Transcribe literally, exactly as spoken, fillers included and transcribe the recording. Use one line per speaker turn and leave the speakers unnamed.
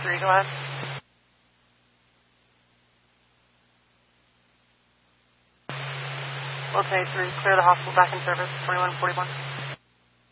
three, go ahead. Delta eight three, clear the hospital back in service, twenty-one forty-one.